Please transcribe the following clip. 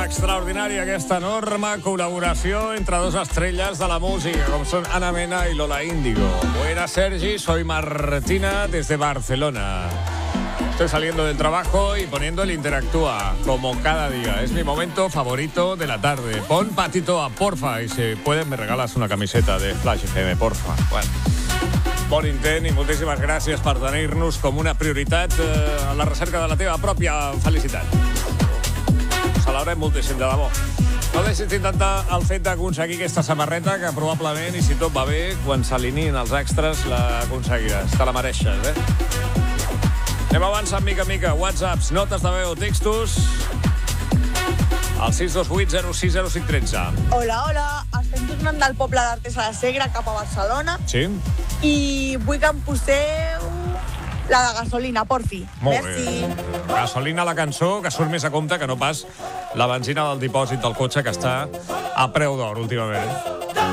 extraordinària, aquesta enorme col·laboració entre dos estrelles de la música, com són Ana Mena y Lola Índigo. Buenas, Sergi, soy Martina desde Barcelona. Estoy saliendo del trabajo y poniendo el Interactúa, como cada día. Es mi momento favorito de la tarde. Pon Patito a porfa, y si puedes me regalas una camiseta de Flash FM, porfa. Bueno, bon intent i moltíssimes gràcies per tenir-nos com una prioritat a la recerca de la teva pròpia felicitat. Celebrem moltíssim, de debò. No deixis d'intentar el fet d'aconseguir aquesta samarreta, que probablement, i si tot va bé, quan s'alineïn els extras, l'aconseguiràs. Te la mereixes, Anem avançant mica en mica. WhatsApps, notes de veu, textos al 628 06 0513. Hola, hola. Estem tornant del poble d'Artes a la Segre cap a Barcelona. Sí? I vull que em poseu la de Gasolina, porfi. Molt Merci. bé. Gasolina, la cançó, que surt més a compte que no pas la benzina del dipòsit del cotxe, que està a preu d'or últimament.